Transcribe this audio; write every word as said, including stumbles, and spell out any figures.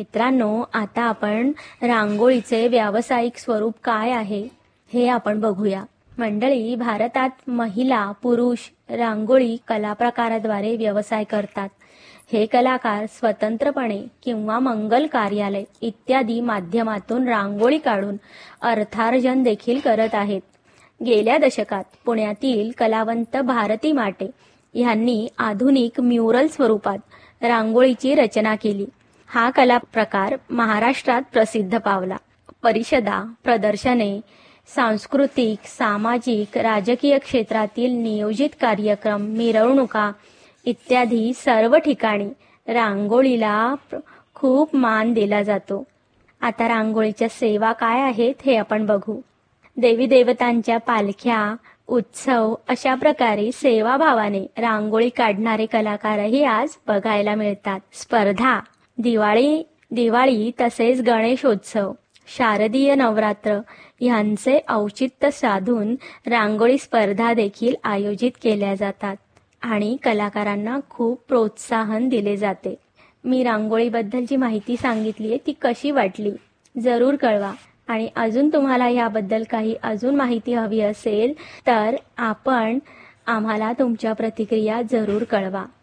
मित्रांनो, आता आपण रांगोळीचे व्यावसायिक स्वरूप काय आहे हे आपण बघूया. मंडळी, भारतात महिला पुरुष रांगोळी कला प्रकाराद्वारे व्यवसाय करतात. हे कलाकार स्वतंत्रपणे किंवा मंगल कार्यालय इत्यादी माध्यमातून रांगोळी काढून अर्थार्जन देखील करत आहेत. गेल्या दशकात पुण्यातील कलावंत भारती माटे यांनी आधुनिक म्युरल स्वरूपात रांगोळीची रचना केली. हा कला प्रकार महाराष्ट्रात प्रसिद्ध पावला. परिषदा, प्रदर्शने, सांस्कृतिक, सामाजिक, राजकीय क्षेत्रातील नियोजित कार्यक्रम, मिरवणुका इत्यादी सर्व ठिकाणी रांगोळीला खूप मान दिला जातो. आता रांगोळीच्या सेवा काय आहेत हे आपण बघू. देवी देवतांच्या पालख्या, उत्सव अशा प्रकारे सेवाभावाने रांगोळी काढणारे कलाकारही आज बघायला मिळतात. स्पर्धा, दिवाळी दिवाळी तसेच गणेशोत्सव, शारदीय नवरात्र यांचे औचित्य साधून रांगोळी स्पर्धा देखील आयोजित केल्या जातात आणि कलाकारांना खूप प्रोत्साहन दिले जाते. मी रांगोळीबद्दल जी माहिती सांगितली आहे ती कशी वाटली जरूर कळवा. आणि अजून तुम्हाला याबद्दल काही अजून माहिती हवी असेल तर आपण आम्हाला तुमच्या प्रतिक्रिया जरूर कळवा.